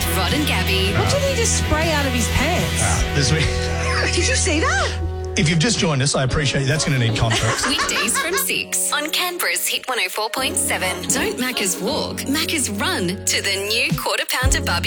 Rod and Gabby. What did he just spray out of his pants? Did you see that? If you've just joined us, I appreciate you. That's going to need context. Weekdays from 6 on Canberra's Hit 104.7. Don't Macca's walk, Macca's run to the new Quarter Pounder barbecue.